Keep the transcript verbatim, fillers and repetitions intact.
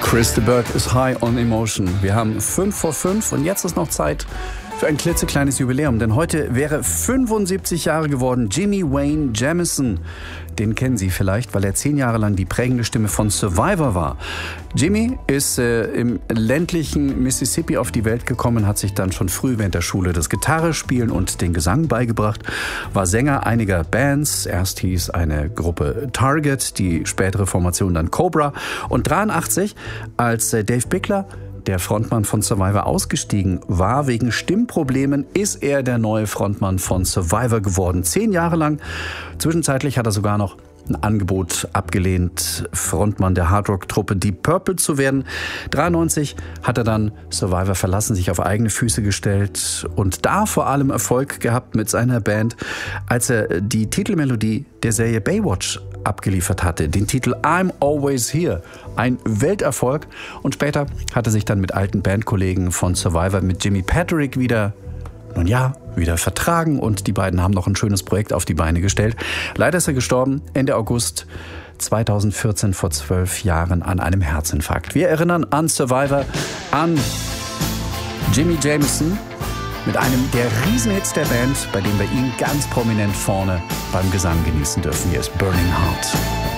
Chris de Burgh ist high on emotion. Wir haben fünf vor fünf und jetzt ist noch Zeit für ein klitzekleines Jubiläum. Denn heute wäre fünfundsiebzig Jahre geworden Jimmy Wayne Jamison. Den kennen Sie vielleicht, weil er zehn Jahre lang die prägende Stimme von Survivor war. Jimmy ist äh, im ländlichen Mississippi auf die Welt gekommen, hat sich dann schon früh während der Schule das Gitarrespielen und den Gesang beigebracht, war Sänger einiger Bands. Erst hieß eine Gruppe Target, die spätere Formation dann Cobra. Und dreiundachtzig, als äh, Dave Bickler, der Frontmann von Survivor, ausgestiegen war wegen Stimmproblemen, ist er der neue Frontmann von Survivor geworden. Zehn Jahre lang. Zwischenzeitlich hat er sogar noch ein Angebot abgelehnt, Frontmann der Hardrock-Truppe Deep Purple zu werden. dreiundneunzig hat er dann Survivor verlassen, sich auf eigene Füße gestellt und da vor allem Erfolg gehabt mit seiner Band, als er die Titelmelodie der Serie Baywatch abgeliefert hatte. Den Titel I'm Always Here. Ein Welterfolg. Und später hat er sich dann mit alten Bandkollegen von Survivor, mit Jimmy Patrick wieder, nun ja, wieder vertragen und die beiden haben noch ein schönes Projekt auf die Beine gestellt. Leider ist er gestorben Ende August zweitausendvierzehn, vor zwölf Jahren, an einem Herzinfarkt. Wir erinnern an Survivor, an Jimmy Jamison mit einem der Riesenhits der Band, bei dem wir ihn ganz prominent vorne beim Gesang genießen dürfen. Hier ist Burning Heart.